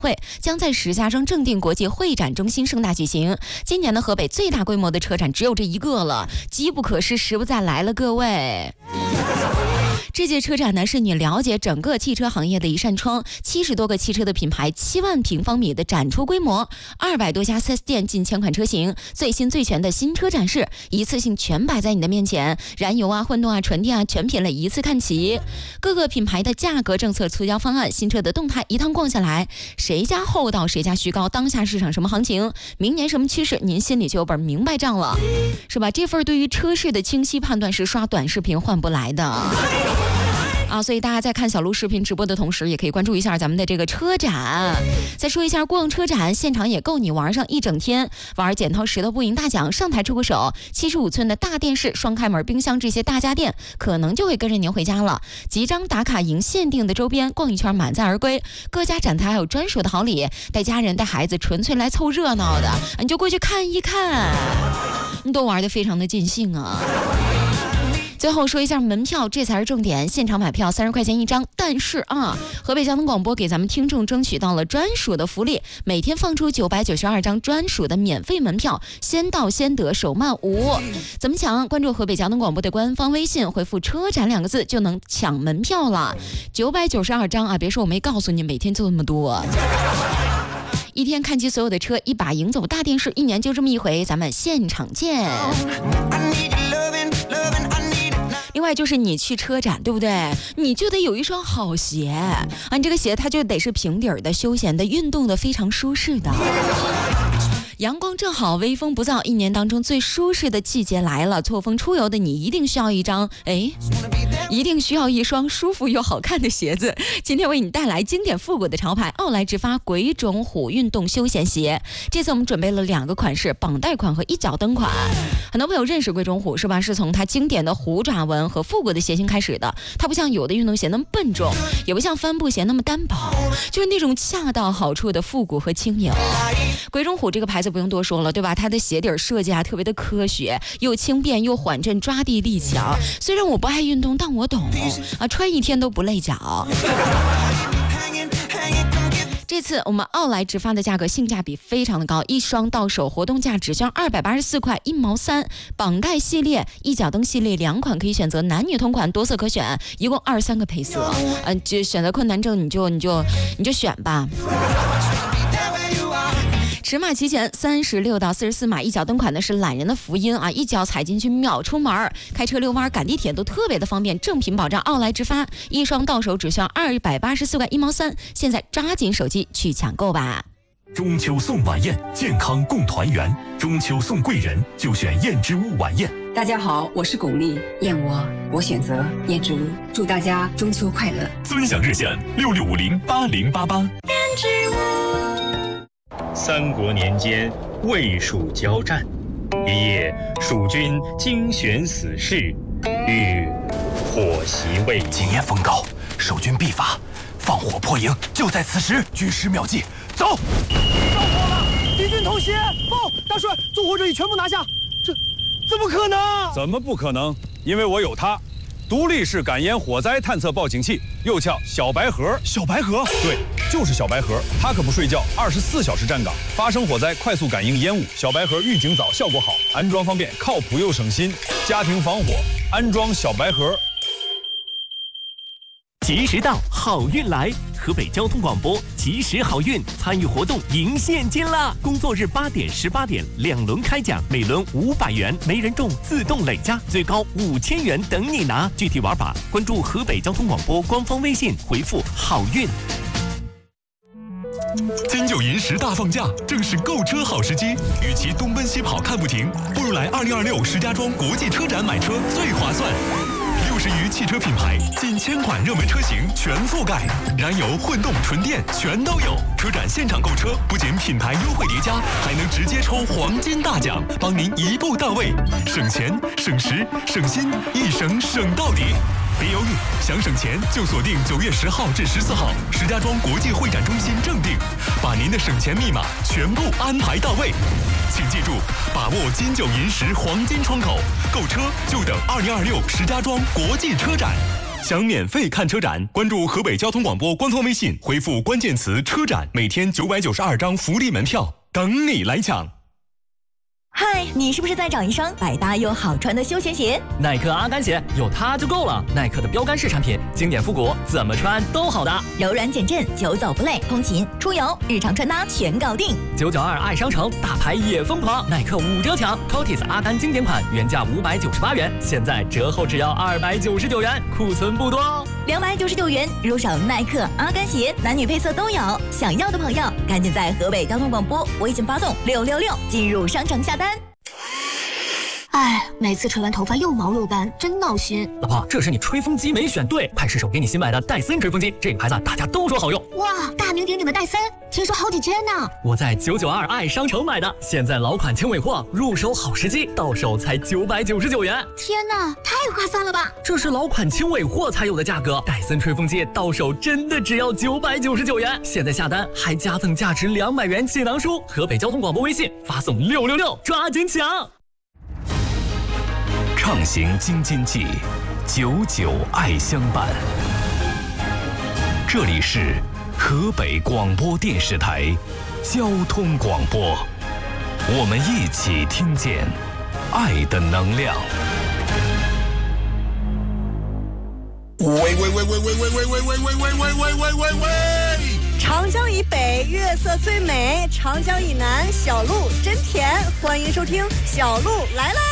会将在石家庄正定国际会展中心盛大举行。今年的河北最大规模的车展只有这一个了，机不可失，时不再来了，各位。这届车展呢，是你了解整个汽车行业的一扇窗，70多个汽车的品牌，7万平方米的展出规模，200多家 4S 店，近1000款车型，最新最全的新车展示，一次性全摆在你的面前，燃油啊、混动啊、纯电啊，全品类一次看齐。各个品牌的价格、政策、促销方案、新车的动态，一趟逛下来，谁家厚道谁家虚高，当下市场什么行情，明年什么趋势，您心里就有本明白账了，是吧？这份对于车市的清晰判断是刷短视频换不来的。所以大家在看小鹿视频直播的同时，也可以关注一下咱们的这个车展。再说一下逛车展，现场也够你玩上一整天，玩剪刀石头布赢大奖，上台出个手，75寸的大电视、双开门冰箱这些大家电，可能就会跟着您回家了。集章打卡赢限定的周边，逛一圈满载而归。各家展台还有专属的好礼，带家人带孩子纯粹来凑热闹的，你就过去看一看，你都玩得非常的尽兴啊。最后说一下门票，这才是重点。现场买票30块钱一张，但是河北交通广播给咱们听众争取到了专属的福利，每天放出992张专属的免费门票，先到先得，手慢无。怎么抢？关注河北交通广播的官方微信，回复车展2个字就能抢门票了。992张啊，别说我没告诉你，每天就这么多。一天看齐所有的车，一把赢走大电视，1年就这么一回，咱们现场见。另外就是你去车展，对不对？你就得有一双好鞋你这个鞋它就得是平底儿的、休闲的、运动的、非常舒适的。阳光正好，微风不燥，1年当中最舒适的季节来了。错峰出游的你一定需要一双舒服又好看的鞋子。今天为你带来经典复古的潮牌奥莱直发鬼冢虎运动休闲鞋。这次我们准备了2个款式，绑带款和一脚蹬款。很多朋友认识鬼冢虎是吧？是从它经典的虎爪纹和复古的鞋型开始的。它不像有的运动鞋那么笨重，也不像帆布鞋那么单薄，就是那种恰到好处的复古和轻盈。鬼冢虎这个牌子不用多说了，对吧？它的鞋底设计特别的科学，又轻便又缓震，抓地力强。虽然我不爱运动，但我懂穿1天都不累脚。这次我们奥莱直发的价格性价比非常的高，一双到手活动价只需要284块1毛3。绑带系列、一脚蹬系列2款可以选择，男女同款，多色可选，一共23个配色。就选择困难症你就选吧。尺码齐全，36到44码，一脚蹬款的是懒人的福音一脚踩进去秒出门，开车遛弯赶地铁都特别的方便，正品保障，奥莱直发，一双到手只需要284块1毛3，现在抓紧手机去抢购吧。 中秋送晚宴，健康共团圆，中秋送贵人就选燕之屋晚宴。 大家好，我是巩俐，燕窝我选择燕之屋，祝大家中秋快乐。 尊享热线66508088。燕之屋。 三国年间，魏蜀交战，一夜，蜀军惊选死士，欲火袭魏营。 今夜风高，守军必发，放火破营就在此时。军师妙计，走！ 着火了，敌军偷袭！报，大帅，纵火者已全部拿下。这怎么可能？ 怎么不可能？因为我有它。独立式感烟火灾探测报警器，又叫小白盒。 小白盒？ 对，就是小白盒。它可不睡觉，24小时站岗，发生火灾快速感应烟雾。小白盒预警早，效果好，安装方便，靠谱又省心。家庭防火，安装小白盒。 及时到，好运来！河北交通广播及时好运参与活动赢现金啦！工作日8点、18点2轮开奖，每轮500元，没人中自动累加，最高5000元等你拿。具体玩法关注河北交通广播官方微信，回复好运。 金九银10大放假，正是购车好时机。与其东奔西跑看不停，不如来2026石家庄国际车展买车最划算。60余汽车品牌，近1000款热门车型全覆盖，燃油、混动、纯电全都有。车展现场购车，不仅品牌优惠叠加，还能直接抽黄金大奖，帮您一步到位，省钱、省时、省心，一省省到底。别犹豫，想省钱就锁定9月10号至14号石家庄国际会展中心正定，把您的省钱密码全部安排到位。请记住，把握金九银10黄金窗口，购车就等2026石家庄国际车展。 想免费看车展，关注河北交通广播官方微信，回复关键词车展，每天992张福利门票等你来抢。 嗨，你是不是在找一双百搭又好穿的休闲鞋？ 耐克阿甘鞋有它就够了。耐克的标杆式产品，经典复古，怎么穿都好搭， 柔软减震，久走不累，通勤、出游、日常穿搭全搞定。 992爱商城大牌也疯狂，耐克5折抢 ，Cotis 阿甘经典款原价598元，现在折后只要299元，库存不多哦。 299元入手耐克阿甘鞋，男女配色都有。想要的朋友赶紧在河北交通广播微信发送666进入商城下单。 哎，每次吹完头发又毛又干，真闹心。 老婆，这是你吹风机没选对，快试手给你新买的戴森吹风机，这个牌子大家都说好用。 哇，大名鼎鼎的戴森，听说好几千呢。 我在992爱商城买的，现在老款轻尾货，入手好时机，到手才999元。 天哪，太划算了吧！ 这是老款轻尾货才有的价格，戴森吹风机到手真的只要999元。现在下单还加赠价值200元气囊书。河北交通广播微信发送666，抓紧抢！ 畅行京津冀，99爱相伴。这里是河北广播电视台交通广播，我们一起听见爱的能量。 喂！长江以北月色最美，长江以南小路真甜。欢迎收听小路来啦！